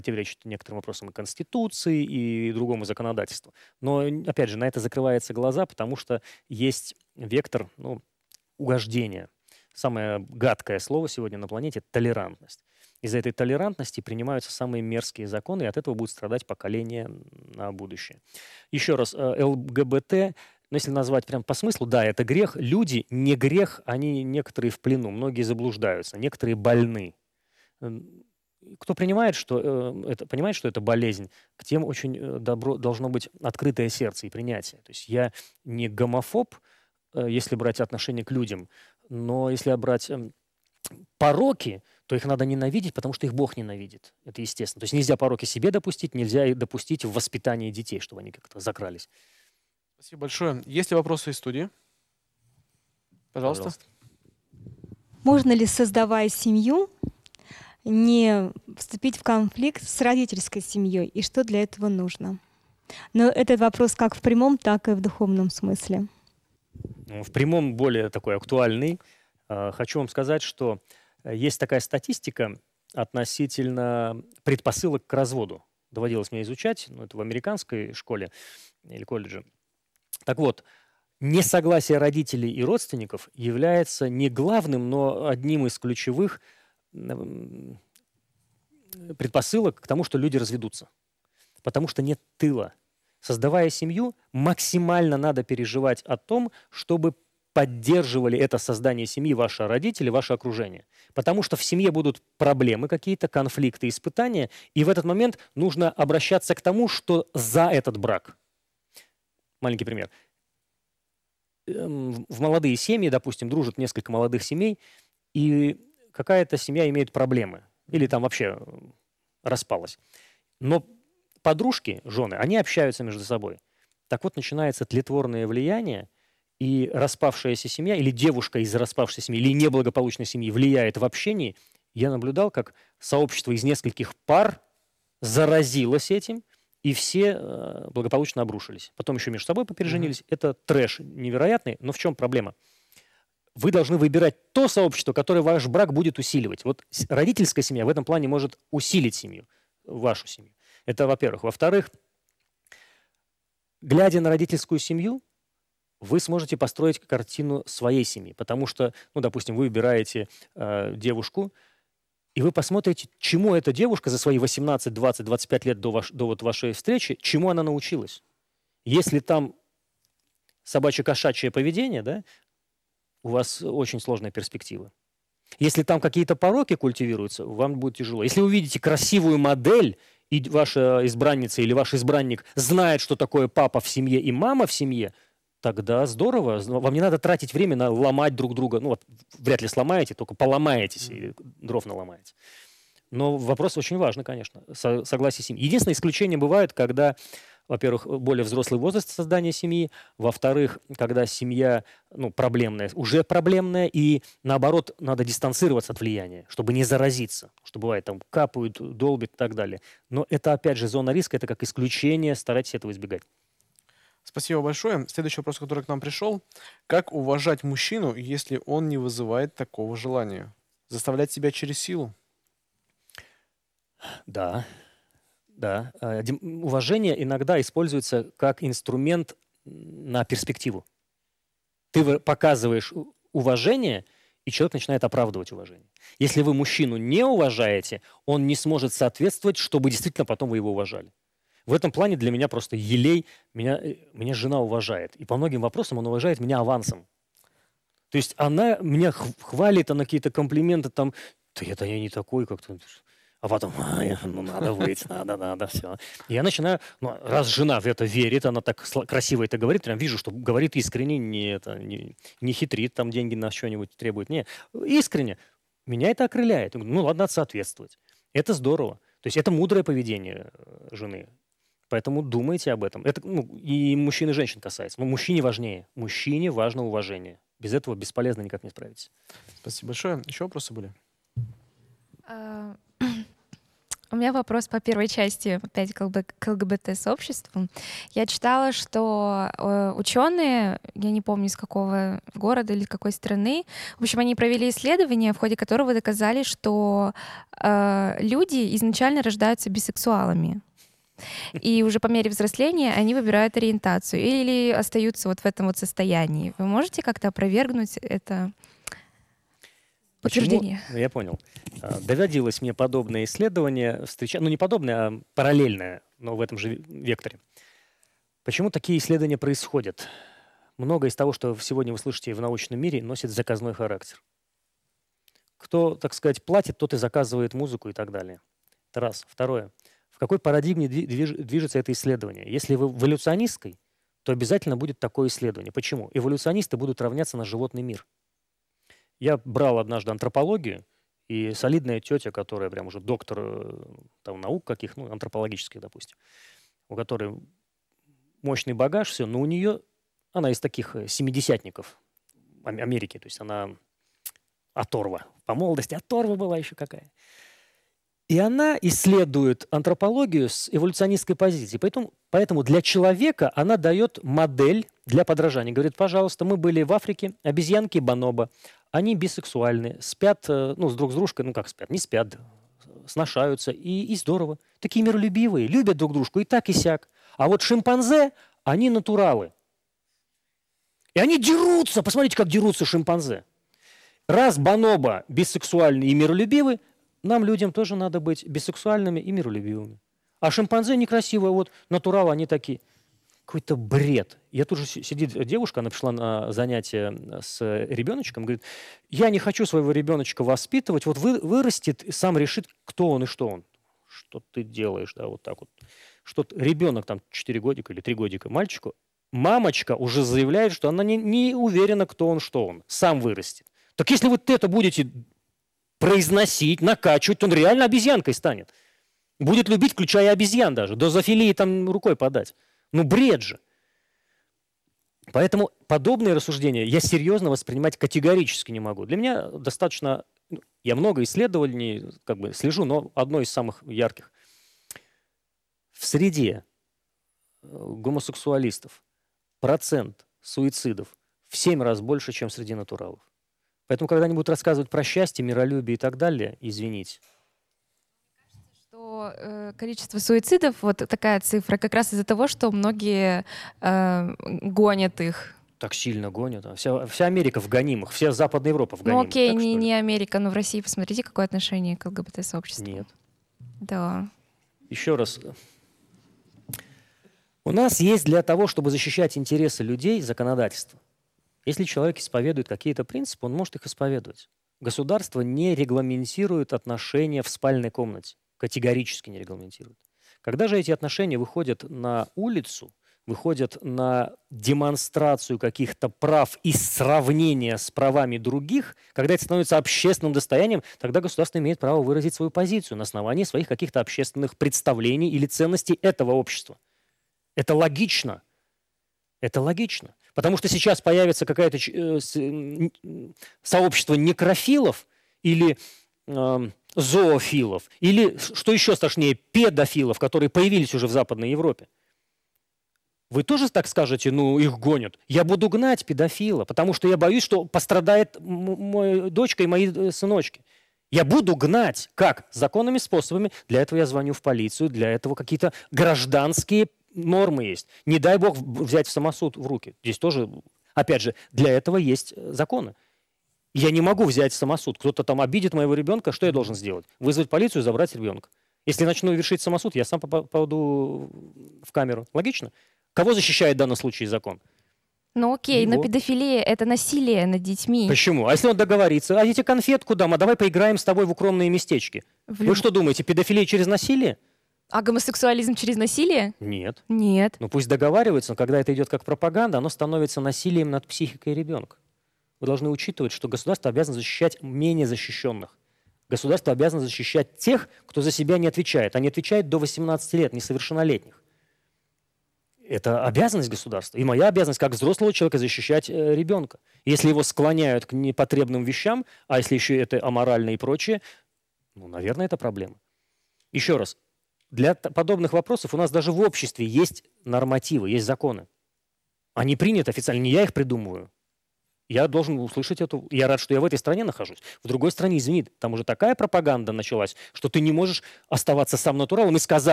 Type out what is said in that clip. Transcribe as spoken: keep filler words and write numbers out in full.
противоречит некоторым вопросам и Конституции, и другому законодательству. Но, опять же, на это закрываются глаза, потому что есть вектор, ну, угождения. Самое гадкое слово сегодня на планете — толерантность. Из-за этой толерантности принимаются самые мерзкие законы, и от этого будет страдать поколение на будущее. Еще раз, ЛГБТ, ну, если назвать прям по смыслу, да, это грех. Люди не грех, они некоторые в плену, многие заблуждаются, некоторые больны. Кто принимает, что, э, это, понимает, что это болезнь, к тем очень э, добро, должно быть открытое сердце и принятие. То есть я не гомофоб, э, если брать отношение к людям, но если брать э, пороки, то их надо ненавидеть, потому что их Бог ненавидит. Это естественно. То есть нельзя пороки себе допустить, нельзя их допустить в воспитании детей, чтобы они как-то закрались. Спасибо большое. Есть ли вопросы из студии? Пожалуйста. Пожалуйста. Можно ли, создавая семью, не вступить в конфликт с родительской семьей? И что для этого нужно? Но этот вопрос как в прямом, так и в духовном смысле. В прямом более такой актуальный. Хочу вам сказать, что есть такая статистика относительно предпосылок к разводу. Доводилось мне изучать, ну, это в американской школе или колледже. Так вот, несогласие родителей и родственников является не главным, но одним из ключевых предпосылок к тому, что люди разведутся. Потому что нет тыла. Создавая семью, максимально надо переживать о том, чтобы поддерживали это создание семьи ваши родители, ваше окружение. Потому что в семье будут проблемы какие-то, конфликты, испытания, и в этот момент нужно обращаться к тому, что за этот брак. Маленький пример. В молодые семьи, допустим, дружат несколько молодых семей, и какая-то семья имеет проблемы, или там вообще распалась. Но подружки, жены, они общаются между собой. Так вот, начинается тлетворное влияние, и распавшаяся семья, или девушка из распавшейся семьи, или неблагополучной семьи влияет в общении. Я наблюдал, как сообщество из нескольких пар заразилось этим, и все э, благополучно обрушились. Потом еще между собой попереженились. Mm-hmm. Это трэш невероятный. Но в чем проблема? Вы должны выбирать то сообщество, которое ваш брак будет усиливать. Вот родительская семья в этом плане может усилить семью, вашу семью. Это во-первых. Во-вторых, глядя на родительскую семью, вы сможете построить картину своей семьи. Потому что, ну, допустим, вы выбираете э, девушку, и вы посмотрите, чему эта девушка за свои восемнадцать, двадцать, двадцать пять лет до, ваш, до вот вашей встречи, чему она научилась. Если там собачье-кошачье поведение, да, у вас очень сложная перспектива. Если там какие-то пороки культивируются, вам будет тяжело. Если вы увидите красивую модель, и ваша избранница или ваш избранник знает, что такое папа в семье и мама в семье, тогда здорово. Вам не надо тратить время на ломать друг друга. Ну, вот, вряд ли сломаете, только поломаетесь и дров наломаете. Но вопрос очень важный, конечно, согласие семьи. Единственное исключение бывает, когда, во-первых, более взрослый возраст создания семьи, во-вторых, когда семья, ну, проблемная, уже проблемная, и наоборот, надо дистанцироваться от влияния, чтобы не заразиться, что бывает, там капают, долбят и так далее. Но это, опять же, зона риска, это как исключение, старайтесь этого избегать. Спасибо большое. Следующий вопрос, который к нам пришел. Как уважать мужчину, если он не вызывает такого желания? Заставлять себя через силу? Да, да. Уважение иногда используется как инструмент на перспективу. Ты показываешь уважение, и человек начинает оправдывать уважение. Если вы мужчину не уважаете, он не сможет соответствовать, чтобы действительно потом вы его уважали. В этом плане для меня просто елей, меня, меня жена уважает. И по многим вопросам он уважает меня авансом. То есть она меня хвалит, она какие-то комплименты там, да это я не такой как-то. А потом, а, ну надо быть, надо, надо, все. И я начинаю, ну, раз жена в это верит, она так красиво это говорит, прям вижу, что говорит искренне, не, это, не, не хитрит, там деньги на что-нибудь требует. Не, искренне. Меня это окрыляет. Ну ладно, надо соответствовать. Это здорово. То есть это мудрое поведение жены. Поэтому думайте об этом. Это, ну, и мужчин и женщин касается. Но мужчине важнее. Мужчине важно уважение. Без этого бесполезно никак не справиться. Спасибо большое. Еще вопросы были? У меня вопрос по первой части, опять к ЛГБ к ЛГБТ-сообществу. Я читала, что э, ученые, я не помню, из какого города или какой страны, в общем, они провели исследование, в ходе которого доказали, что э, люди изначально рождаются бисексуалами. И уже по мере взросления они выбирают ориентацию или остаются вот в этом вот состоянии. Вы можете как-то опровергнуть это подтверждение? Почему? Я понял. А, Доводилось мне подобное исследование встречать, ну не подобное, а параллельное, но в этом же векторе. Почему такие исследования происходят? Многое из того, что сегодня вы слышите в научном мире, носит заказной характер. Кто, так сказать, платит, тот и заказывает музыку и так далее. Это раз. Второе. В какой парадигме дви- движ- движется это исследование? Если вы в эволюционистской, то обязательно будет такое исследование. Почему? Эволюционисты будут равняться на животный мир. Я брал однажды антропологию, и солидная тетя, которая прям уже доктор э, там, наук каких, ну, антропологических, допустим, у которой мощный багаж, все, но у нее, она из таких э, семидесятников Ам- Америки, то есть она оторва. По молодости оторва была еще какая. И она исследует антропологию с эволюционистской позиции. Поэтому, поэтому для человека она дает модель для подражания. Говорит, пожалуйста, мы были в Африке, обезьянки бонобо, они бисексуальны, спят, э, ну, с друг с дружкой, ну как спят, не спят, сношаются, и, и здорово. Такие миролюбивые, любят друг дружку и так, и сяк. А вот шимпанзе, они натуралы. И они дерутся, посмотрите, как дерутся шимпанзе. Раз бонобо бисексуальны и миролюбивы, нам, людям, тоже надо быть бисексуальными и миролюбивыми. А шимпанзе некрасивые, вот натуралы, они такие. Какой-то бред. Я тут же си- сидит девушка, она пришла на занятие с ребеночком, говорит, я не хочу своего ребеночка воспитывать, вот вы, вырастет, и сам решит, кто он и что он. Что ты делаешь, да, вот так вот. Что т- ребенок там четыре годика или три годика мальчику, мамочка уже заявляет, что она не, не уверена, кто он, что он. Сам вырастет. Так если вы это будете произносить, накачивать, то он реально обезьянкой станет. Будет любить, включая обезьян даже. До зоофилии там рукой подать. Ну, бред же. Поэтому подобные рассуждения я серьезно воспринимать категорически не могу. Для меня достаточно... ну, Я много исследований как бы слежу, но одно из самых ярких. В среде э, гомосексуалистов процент суицидов в семь раз больше, чем среди натуралов. Поэтому, когда они будут рассказывать про счастье, миролюбие и так далее, извините. Что э, количество суицидов, вот такая цифра, как раз из-за того, что многие э, гонят их. Так сильно гонят. а Вся, вся Америка в гонимых, вся Западная Европа в Ну гонимых. окей, Так, не, что ли? не Америка, но в России посмотрите, какое отношение к ЛГБТ-сообществу. Нет. Да. Еще раз. У нас есть для того, чтобы защищать интересы людей, законодательство. Если человек исповедует какие-то принципы, он может их исповедовать. Государство не регламентирует отношения в спальной комнате. Категорически не регламентирует. Когда же эти отношения выходят на улицу, выходят на демонстрацию каких-то прав и сравнения с правами других, когда это становится общественным достоянием, тогда государство имеет право выразить свою позицию на основании своих каких-то общественных представлений или ценностей этого общества. Это логично. Это логично. Потому что сейчас появится какое-то э, с- м, сообщество некрофилов или э, зоофилов, или, что еще страшнее, педофилов, которые появились уже в Западной Европе. Вы тоже так скажете, ну, их гонят? Я буду гнать педофила, потому что я боюсь, что пострадает м- моя дочка и мои э, сыночки. Я буду гнать. Как? Законными способами. Для этого я звоню в полицию, для этого какие-то гражданские нормы есть. Не дай бог в- взять в самосуд в руки. Здесь тоже, опять же, для этого есть э, законы. Я не могу взять в самосуд. Кто-то там обидит моего ребенка, что я должен сделать? Вызвать полицию и забрать ребенка. Если начну вершить самосуд, я сам попа- попаду в камеру. Логично? Кого защищает в данном случае закон? Ну окей, но Его. педофилия — это насилие над детьми. Почему? А если он договорится? А я тебе конфетку дам, а давай поиграем с тобой в укромные местечки. В Вы люб- что думаете, педофилия через насилие? А гомосексуализм через насилие? Нет. Нет. Ну пусть договариваются, но когда это идет как пропаганда, оно становится насилием над психикой ребенка. Вы должны учитывать, что государство обязано защищать менее защищенных. Государство обязано защищать тех, кто за себя не отвечает. А не отвечает до восемнадцати лет, несовершеннолетних. Это обязанность государства. И моя обязанность как взрослого человека защищать э, ребенка. Если его склоняют к непотребным вещам, а если еще это аморально и прочее, ну, наверное, это проблема. Еще раз, для т- подобных вопросов у нас даже в обществе есть нормативы, есть законы. Они приняты официально, не я их придумываю. Я должен услышать эту... Я рад, что я в этой стране нахожусь. В другой стране, извини, там уже такая пропаганда началась, что ты не можешь оставаться сам натуралом и сказать,